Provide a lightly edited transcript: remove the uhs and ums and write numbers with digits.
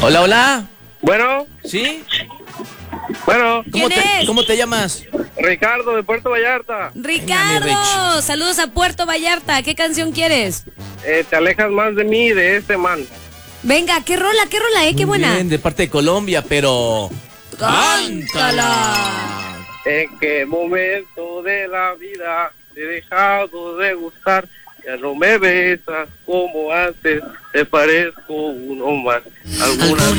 Hola, hola. Bueno, ¿Sí? bueno, ¿Quién es? ¿Cómo te llamas? Ricardo de Puerto Vallarta. Venga, mi Ricardo, saludos a Puerto Vallarta. ¿Qué canción quieres? Te alejas más de mí, de este man. Venga, qué rola, qué Muy buena. bien, de parte de Colombia, pero... ¡Cántala! ¿En qué momento de la vida te he dejado de gustar? Ya no me besas como antes, te parezco uno más. Algunas